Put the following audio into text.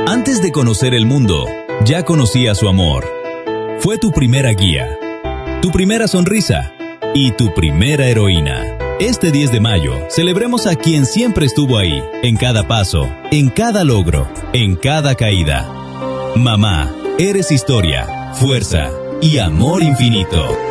Antes de conocer el mundo, ya conocía su amor. Fue tu primera guía, tu primera sonrisa y tu primera heroína. Este 10 de mayo, celebremos a quien siempre estuvo ahí, en cada paso, en cada logro, en cada caída. Mamá, eres historia, fuerza y amor infinito.